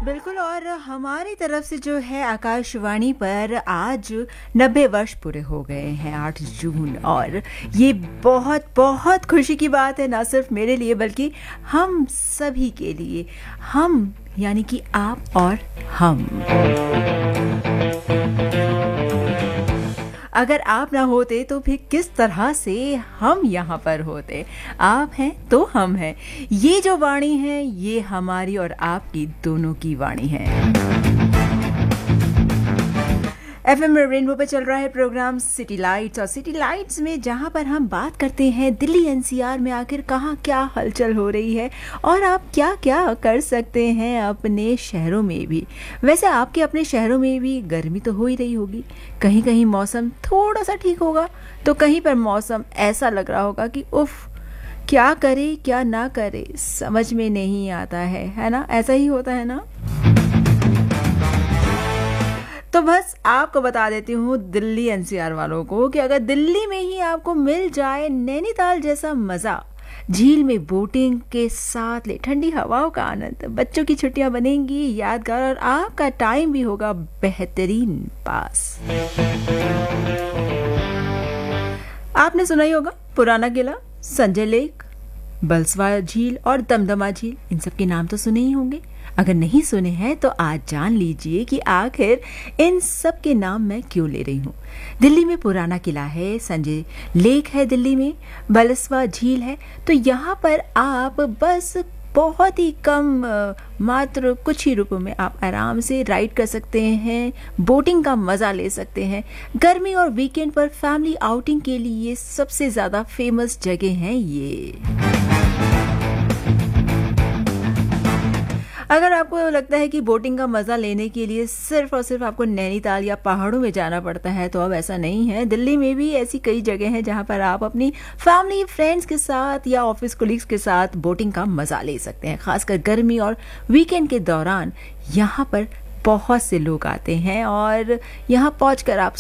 बिल्कुल। और हमारी तरफ से जो है आकाशवाणी पर आज 90 वर्ष पूरे हो गए हैं 8 जून, और ये बहुत बहुत खुशी की बात है, ना सिर्फ मेरे लिए बल्कि हम सभी के लिए। हम यानी कि आप और हम। अगर आप ना होते तो फिर किस तरह से हम यहाँ पर होते। आप हैं तो हम हैं। ये जो वाणी है ये हमारी और आपकी दोनों की वाणी है। एफएम रेनबो पे चल रहा है प्रोग्राम सिटी लाइट्स, और सिटी लाइट्स में जहाँ पर हम बात करते हैं दिल्ली एनसीआर में आखिर कहाँ क्या हलचल हो रही है और आप क्या क्या कर सकते हैं अपने शहरों में भी। वैसे आपके अपने शहरों में भी गर्मी तो हो ही रही होगी। कहीं कहीं मौसम थोड़ा सा ठीक होगा तो कहीं पर मौसम ऐसा लग रहा होगा कि उफ, क्या करे क्या ना करे समझ में नहीं आता है ना? ऐसा ही होता है ना? तो बस आपको बता देती हूँ दिल्ली एनसीआर वालों को कि अगर दिल्ली में ही आपको मिल जाए नैनीताल जैसा मज़ा, झील में बोटिंग के साथ ले ठंडी हवाओं का आनंद, बच्चों की छुट्टियां बनेंगी यादगार और आपका टाइम भी होगा बेहतरीन पास। आपने सुना ही होगा पुराना किला, संजय लेक, बलसवा झील और दमदमा झील, इन सब के नाम तो सुने ही होंगे। अगर नहीं सुने हैं तो आज जान लीजिए कि आखिर इन सब के नाम मैं क्यों ले रही हूँ। दिल्ली में पुराना किला है, संजय लेक है, दिल्ली में बलसवा झील है। तो यहाँ पर आप बस बहुत ही कम मात्र कुछ ही रुपयों में आप आराम से राइड कर सकते हैं, बोटिंग का मज़ा ले सकते हैं। गर्मी और वीकेंड पर फैमिली आउटिंग के लिए सबसे ज़्यादा फेमस जगह हैं ये। अगर आपको लगता है कि बोटिंग का मज़ा लेने के लिए सिर्फ और सिर्फ आपको नैनीताल या पहाड़ों में जाना पड़ता है, तो अब ऐसा नहीं है। दिल्ली में भी ऐसी कई जगह हैं जहां पर आप अपनी फैमिली फ्रेंड्स के साथ या ऑफिस कोलीग्स के साथ बोटिंग का मज़ा ले सकते हैं। खासकर गर्मी और वीकेंड के दौरान यहाँ पर बहुत से लोग आते हैं और यहाँ पहुँचकर आप